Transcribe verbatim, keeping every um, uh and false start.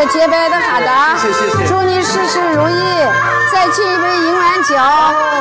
是洁白的哈达， 谢谢谢谢， 祝你事事如意。再敬一杯银碗酒。